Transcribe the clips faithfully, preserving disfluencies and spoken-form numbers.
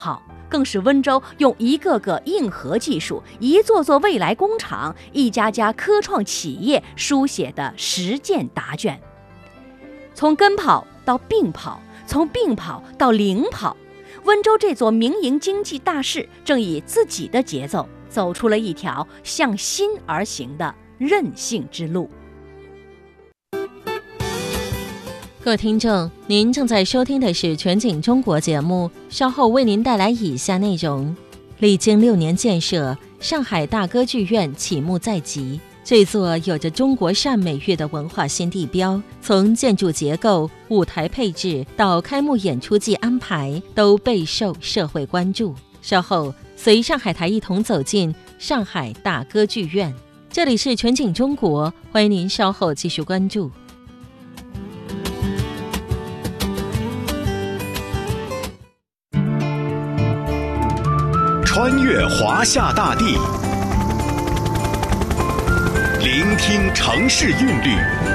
好，更是温州用一个个硬核技术、一座座未来工厂、一家家科创企业书写的实践答卷。从跟跑到并跑，从并跑到领跑，温州这座民营经济大市正以自己的节奏走出了一条向心而行的韧性之路。 各位听众，您正在收听的是全景中国节目，稍后为您带来以下内容。历经六年建设，上海大歌剧院启幕在即。这座有着中国扇美誉的文化新地标，从建筑结构、舞台配置到开幕演出季安排，都备受社会关注。稍后随上海台一同走进上海大歌剧院。这里是全景中国，欢迎您稍后继续关注。 穿越华夏大地，聆听城市韵律，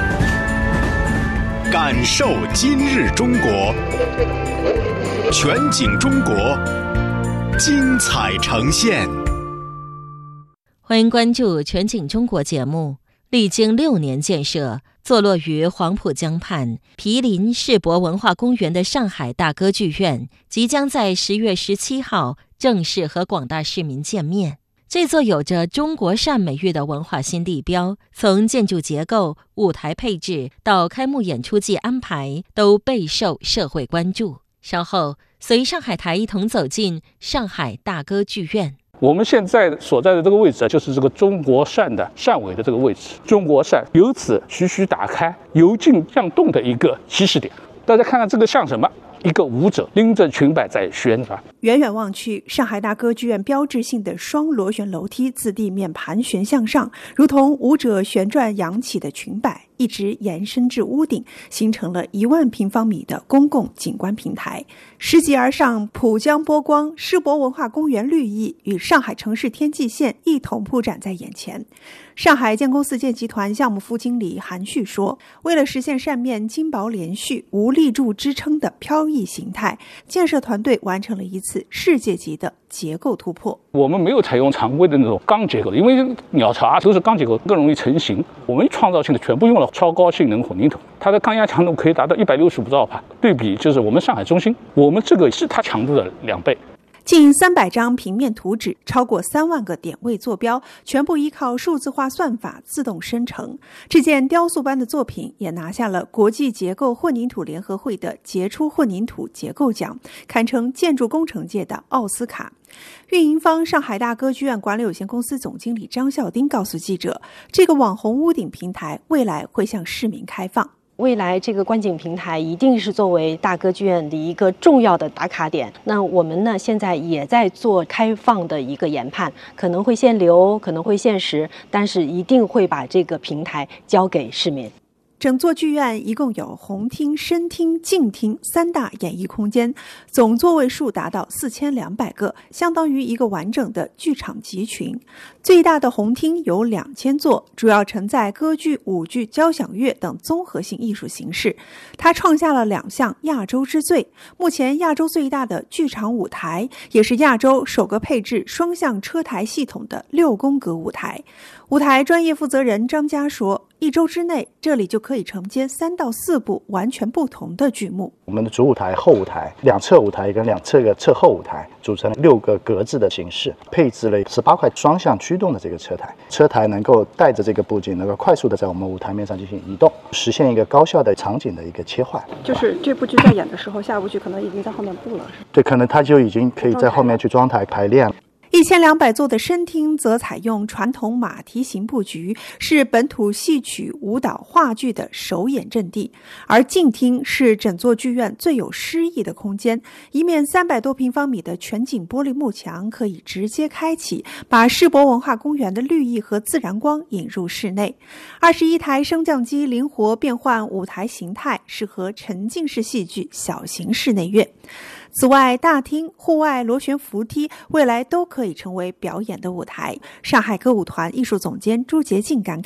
感受今日中国。全景中国，精彩呈现。 欢迎关注全景中国节目。历经六年建设，坐落于黄浦江畔、毗邻世博文化公园的上海大歌剧院，即将在十月十七号正式和广大市民见面。这座有着中国扇美誉的文化新地标，从建筑结构、舞台配置到开幕演出季安排，都备受社会关注。稍后随上海台一同走进上海大歌剧院。 我们现在所在的这个位置就是这个中国扇的扇尾的这个位置，中国扇由此徐徐打开，由静向动的一个起始点。大家看看这个像什么？一个舞者拎着裙摆在旋转。 远远望去，上海大歌剧院标志性的双螺旋楼梯自地面盘旋向上，如同舞者旋转扬起的裙摆，一直延伸至屋顶，形成了一万平方米的公共景观平台。拾级而上，浦江波光、世博文化公园绿意与上海城市天际线一同铺展在眼前。上海建工四建集团项目副经理韩旭说，为了实现扇面轻薄连续、无立柱支撑的飘逸形态，建设团队完成了一次世界级的结构突破。 我们没有采用常规的那种钢结构，因为鸟巢啊都是钢结构，更容易成型。我们创造性的全部用了超高性能混凝土，它的抗压强度可以达到一百六十五兆帕，对比就是我们上海中心，我们这个是它强度的两倍。 近三百张平面图纸，超过三万个点位坐标，全部依靠数字化算法自动生成。这件雕塑般的作品也拿下了国际结构混凝土联合会的杰出混凝土结构奖，堪称建筑工程界的奥斯卡。运营方上海大歌剧院管理有限公司总经理张孝丁告诉记者，这个网红屋顶平台未来会向市民开放。 未来这个观景平台一定是作为大歌剧院的一个重要的打卡点。那我们呢，现在也在做开放的一个研判，可能会限流，可能会限时，但是一定会把这个平台交给市民。 整座剧院一共有红厅、深厅、静厅三大演艺空间，总座位数达到四千两百个，相当于一个完整的剧场集群。最大的红厅有两千座，主要承载歌剧、舞剧、交响乐等综合性艺术形式。它创下了两项亚洲之最，目前亚洲最大的剧场舞台，也是亚洲首个配置双向车台系统的六宫格舞台。舞台专业负责人张佳说，一周之内这里就可以承接三到四部完全不同的剧目。 我们的主舞台、后舞台、两侧舞台跟两侧的侧后舞台组成六个格子的形式，配置了十八块双向驱动的这个车台，车台能够带着这个布景能够快速的在我们舞台面上进行移动，实现一个高效的场景的一个切换。 就是这部剧在演的时候，下部剧可能已经在后面布了，是吧？ 对，可能它就已经可以在后面去装台排练了。 一千两百座的深厅则采用传统马蹄形布局，是本土戏曲、舞蹈、话剧的首演阵地。而静厅是整座剧院最有诗意的空间，一面三百多平方米的全景玻璃幕墙可以直接开启，把世博文化公园的绿意和自然光引入室内。二十一台升降机灵活变换舞台形态，适合沉浸式戏剧、小型室内乐。此外，大厅、户外螺旋扶梯未来都可以成为表演的舞台。上海歌舞团艺术总监朱洁静感慨：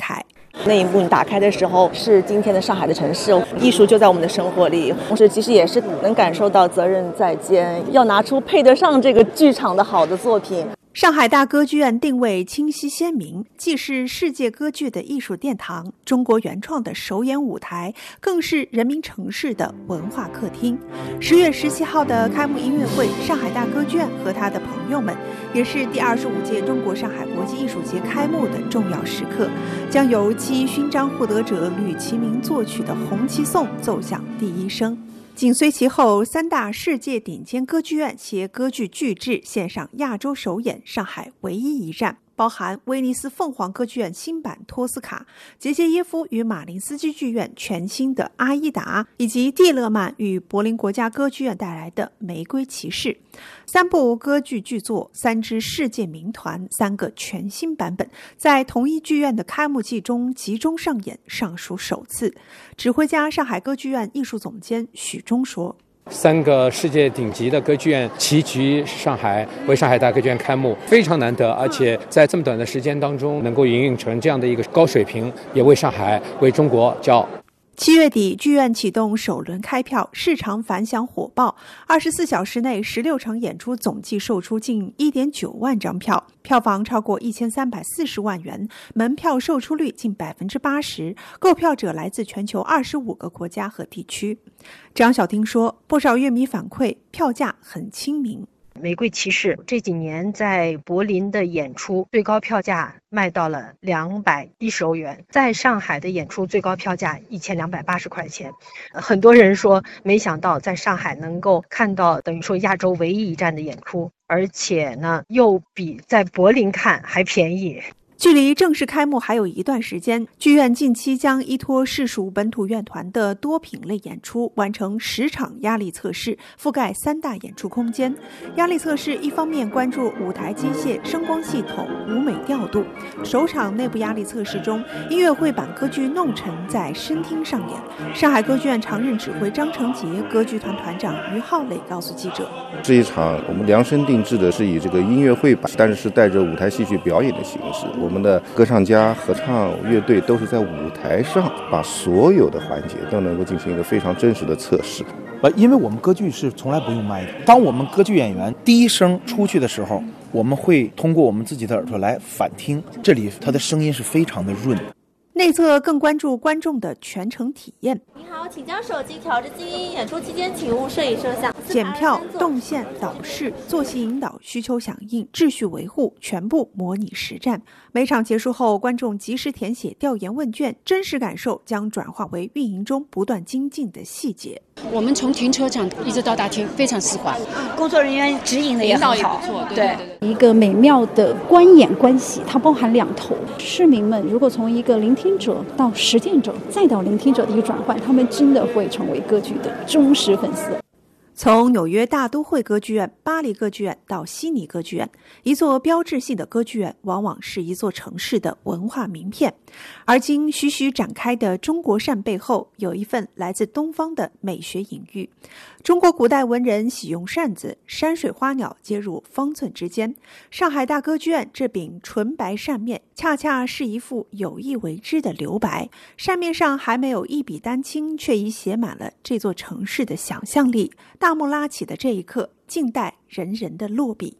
那一幕打开的时候，是今天的上海的城市，艺术就在我们的生活里，同时其实也是能感受到责任在肩，要拿出配得上这个剧场的好的作品。 上海大歌剧院定位清晰鲜明，既是世界歌剧的艺术殿堂，中国原创的首演舞台，更是人民城市的文化客厅。十月十七号的开幕音乐会，上海大歌剧院和他的朋友们，也是第二十五届中国上海国际艺术节开幕的重要时刻，将由七一勋章获得者吕其明作曲的《红旗颂》奏响第一声。紧随其后，三大世界顶尖歌剧院携歌剧巨制献上亚洲首演上海唯一一站，包含威尼斯凤凰歌剧院新版托斯卡、杰杰耶夫与马林斯基剧院全新的阿依达，以及蒂勒曼与柏林国家歌剧院带来的玫瑰骑士。三部歌剧巨作，三支世界名团，三个全新版本，在同一剧院的开幕季中集中上演，尚属首次。指挥家上海歌剧院艺术总监许忠说， 三个世界顶级的歌剧院齐聚上海，为上海大歌剧院开幕，非常难得，而且在这么短的时间当中能够营运成这样的一个高水平，也为上海、为中国骄傲。 七月底，剧院启动首轮开票，市场反响火爆。二十四小时内，十六场演出总计售出近一点九万张票，票房超过一千三百四十万元，门票售出率近百分之八十。购票者来自全球二十五个国家和地区。张晓婷说，不少乐迷反馈，票价很亲民。 玫瑰骑士这几年在柏林的演出最高票价卖到了两百一十欧元，在上海的演出最高票价一千两百八十块钱。很多人说没想到在上海能够看到等于说亚洲唯一一站的演出，而且呢又比在柏林看还便宜。 距离正式开幕还有一段时间，剧院近期将依托市属本土院团的多品类演出，完成十场压力测试，覆盖三大演出空间。压力测试一方面关注舞台机械、声光系统、舞美调度。首场内部压力测试中，音乐会版歌剧《弄臣》在声厅上演。上海歌剧院常任指挥张成杰、歌剧团团长于浩磊告诉记者， 这一场我们量身定制的是以这个音乐会版，但是是带着舞台戏剧表演的形式。我们的歌唱家、合唱乐队都是在舞台上把所有的环节都能够进行一个非常真实的测试。 呃，因为我们歌剧是从来不用麦的，当我们歌剧演员第一声出去的时候，我们会通过我们自己的耳朵来反听，这里它的声音是非常的润。 内侧更关注观众的全程体验。 您好，请将手机调至静音，演出期间请勿摄影摄像。 检票、动线、导视、坐席引导、需求响应、秩序维护，全部模拟实战。每场结束后，观众及时填写调研问卷，真实感受将转化为运营中不断精进的细节。 我们从停车场一直到大厅非常丝滑， 工作人员指引的也很好， 对对对。 一个美妙的观演关系，它包含两头。市民们如果从一个聆听者到实践者，再到聆听者的一个转换，他们真的会成为歌剧的忠实粉丝。 从纽约大都会歌剧院、巴黎歌剧院到悉尼歌剧院，一座标志性的歌剧院往往是一座城市的文化名片。而今徐徐展开的中国扇背后，有一份来自东方的美学隐喻。中国古代文人喜用扇子，山水花鸟皆入方寸之间。上海大歌剧院这柄纯白扇面，恰恰是一幅有意为之的留白。扇面上还没有一笔丹青，却已写满了这座城市的想象力。大幕拉起的这一刻，静待人人的落笔。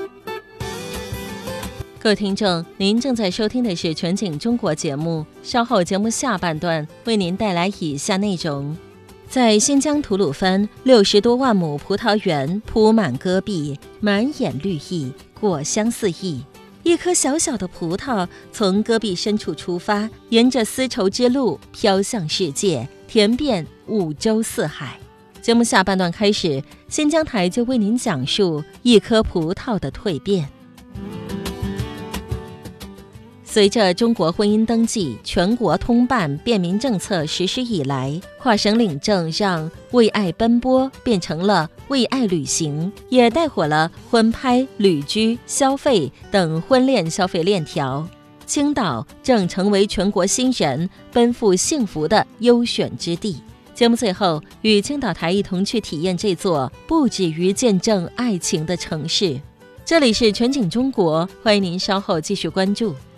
各位听众，您正在收听的是全景中国节目，稍后节目下半段为您带来以下内容。在新疆吐鲁番，六十多万亩葡萄园铺满戈壁，满眼绿意，果香四溢。一颗小小的葡萄从戈壁深处出发，沿着丝绸之路飘向世界，甜遍五洲四海。节目下半段开始，新疆台就为您讲述一颗葡萄的蜕变。随着中国婚姻登记全国通办便民政策实施以来，跨省领证让为爱奔波变成了为爱旅行，也带火了婚拍、旅居、消费等婚恋消费链条。青岛正成为全国新人奔赴幸福的优选之地。节目最后，与青岛台一同去体验这座不止于见证爱情的城市。这里是全景中国，欢迎您稍后继续关注。